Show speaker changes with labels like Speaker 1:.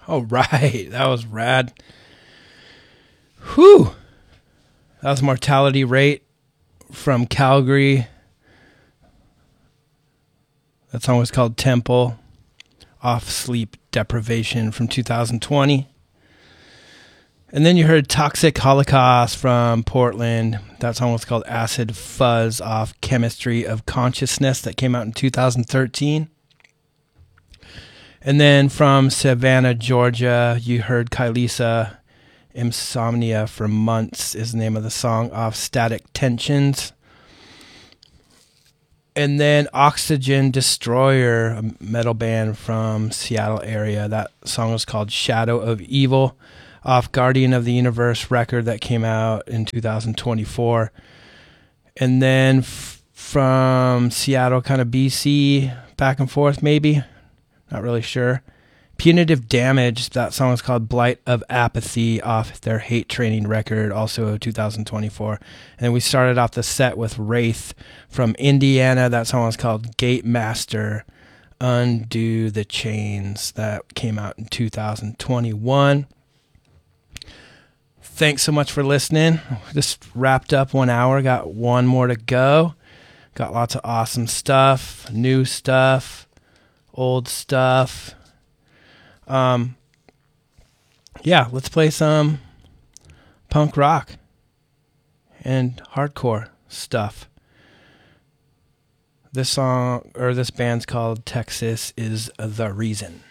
Speaker 1: All right, that was rad. Whew. That was Mortality Rate from Calgary. That song was called Temple, off Sleep Deprivation from 2020. And then you heard Toxic Holocaust from Portland. That song was called Acid Fuzz off Chemistry of Consciousness that came out in 2013. And then from Savannah, Georgia, you heard Kylisa. Insomnia for Months is the name of the song off Static Tensions. And then Oxygen Destroyer, a metal band from Seattle area. That song was called Shadow of Evil off Guardian of the Universe record that came out in 2024. And then from Seattle, kind of BC, back and forth maybe. Not really sure. Punitive Damage, that song is called Blight of Apathy off their Hate Training record, also 2024. And then we started off the set with Wraith from Indiana. That song was called Gate Master, Undo the Chains. That came out in 2021. Thanks so much for listening. Just wrapped up 1 hour. Got one more to go. Got lots of awesome stuff, new stuff, old stuff. Yeah, let's play some punk rock and hardcore stuff. This song, or this band's called Texas Is the Reason.